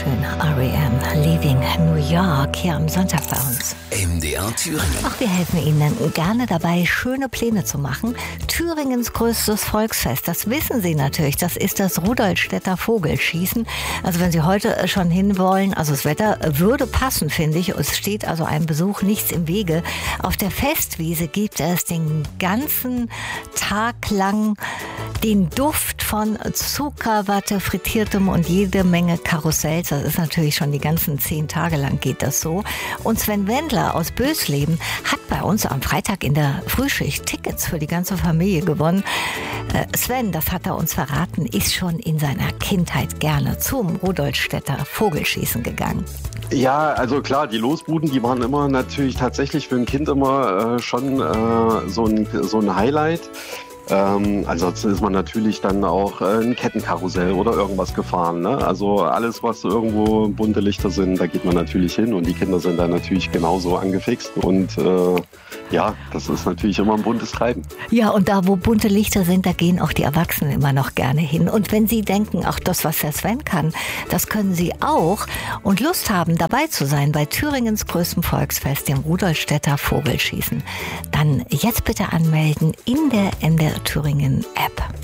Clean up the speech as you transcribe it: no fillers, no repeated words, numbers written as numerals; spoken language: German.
schön. R.E.M. Leaving New York hier am Sonntag bei uns. MDR Thüringen. Auch wir helfen Ihnen gerne dabei, schöne Pläne zu machen. Thüringens größtes Volksfest, das wissen Sie natürlich, das ist das Rudolstädter Vogelschießen. Also wenn Sie heute schon hinwollen, also das Wetter würde passen, finde ich. Es steht also einem Besuch nichts im Wege. Auf der Festwiese gibt es den ganzen Tag lang den Duft von Zuckerwatte, Frittiertem und jede Menge Karussells. Das ist natürlich schon die ganzen 10 Tage lang geht das so. Und Sven Wendler aus Bösleben hat bei uns am Freitag in der Frühschicht Tickets für die ganze Familie gewonnen. Sven, das hat er uns verraten, ist schon in seiner Kindheit gerne zum Rudolstädter Vogelschießen gegangen. Ja, also klar, die Losbuden, die waren immer natürlich tatsächlich für ein Kind immer schon so ein Highlight. Ansonsten ist man natürlich dann auch ein Kettenkarussell oder irgendwas gefahren, ne? Also alles, was irgendwo bunte Lichter sind, da geht man natürlich hin und die Kinder sind da natürlich genauso angefixt und ja, das ist natürlich immer ein buntes Treiben. Ja, und da, wo bunte Lichter sind, da gehen auch die Erwachsenen immer noch gerne hin. Und wenn Sie denken, ach, das, was der Sven kann, das können Sie auch und Lust haben, dabei zu sein bei Thüringens größtem Volksfest, dem Rudolstädter Vogelschießen, dann jetzt bitte anmelden in der MDR Thüringen App.